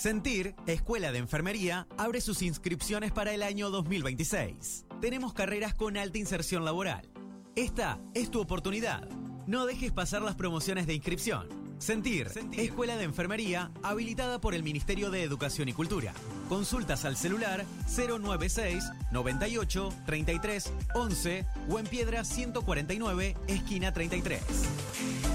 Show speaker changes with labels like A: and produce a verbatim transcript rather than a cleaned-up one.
A: Sentir, Escuela de Enfermería, abre sus inscripciones para el año dos mil veintiséis. Tenemos carreras con alta inserción laboral. Esta es tu oportunidad. No dejes pasar las promociones de inscripción. Sentir, Sentir, Escuela de Enfermería, habilitada por el Ministerio de Educación y Cultura. Consultas al celular cero noventa y seis, noventa y ocho, treinta y tres, once o en Piedra ciento cuarenta y nueve, esquina treinta y tres.